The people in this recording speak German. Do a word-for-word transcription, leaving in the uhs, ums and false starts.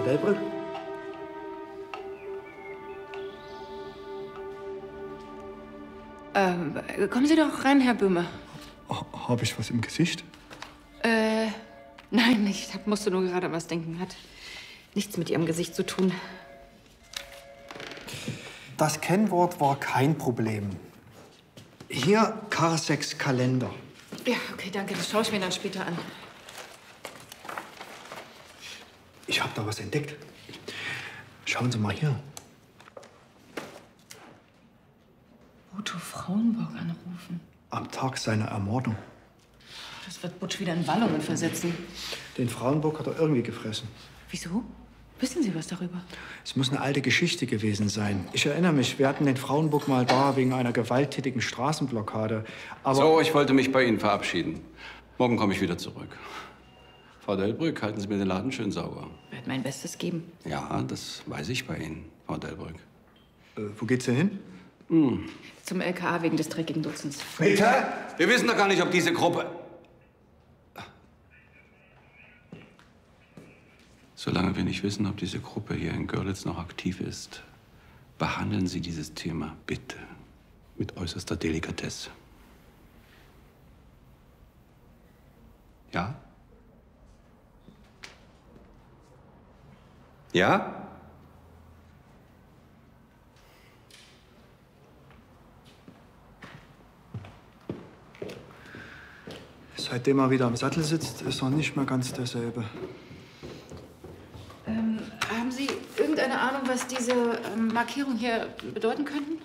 Delbrück? Ähm, kommen Sie doch rein, Herr Böhme. Habe ich was im Gesicht? Äh, nein, ich hab, musste nur gerade was denken. Hat nichts mit Ihrem Gesicht zu tun. Das Kennwort war kein Problem. Hier Karaseks Kalender. Ja, okay, danke. Das schaue ich mir dann später an. Ich habe da was entdeckt. Schauen Sie mal hier. Otto Frauenburg anrufen. Am Tag seiner Ermordung. Das wird Butch wieder in Wallungen versetzen. Den Frauenburg hat er irgendwie gefressen. Wieso? Wissen Sie was darüber? Es muss eine alte Geschichte gewesen sein. Ich erinnere mich, wir hatten den Frauenburg mal da wegen einer gewalttätigen Straßenblockade. Aber so, ich wollte mich bei Ihnen verabschieden. Morgen komme ich wieder zurück. Frau Delbrück, halten Sie mir den Laden schön sauber. Ich werde mein Bestes geben. Ja, das weiß ich bei Ihnen, Frau Delbrück. Äh, wo geht's denn hin? Hm. Zum L K A wegen des dreckigen Dutzends. Bitte? Wir wissen doch gar nicht, ob diese Gruppe... Solange wir nicht wissen, ob diese Gruppe hier in Görlitz noch aktiv ist, behandeln Sie dieses Thema bitte mit äußerster Delikatesse. Ja? Ja? Seitdem er wieder am Sattel sitzt, ist er nicht mehr ganz derselbe. Ähm, haben Sie irgendeine Ahnung, was diese ähm, Markierungen hier bedeuten könnten?